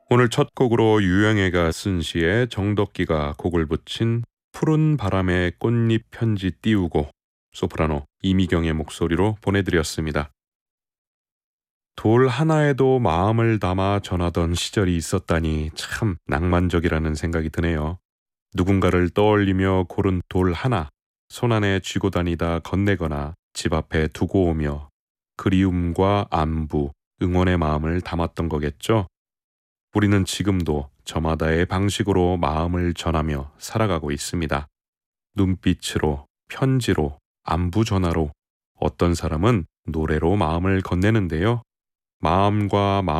오늘 첫 곡으로 유영애가 쓴 시에 정덕기가 곡을 붙인 푸른 바람에 꽃잎 편지 띄우고 소프라노 이미경의 목소리로 보내드렸습니다. 돌 하나에도 마음을 담아 전하던 시절이 있었다니 참 낭만적이라는 생각이 드네요. 누군가를 떠올리며 고른 돌 하나, 손안에 쥐고 다니다 건네거나 집 앞에 두고 오며 그리움과 안부, 응원의 마음을 담았던 거겠죠. 우리는 지금도 저마다의 방식으로 마음을 전하며 살아가고 있습니다. 눈빛으로, 편지로, 안부 전화로, 어떤 사람은 노래로 마음을 건네는데요. 마음과 마음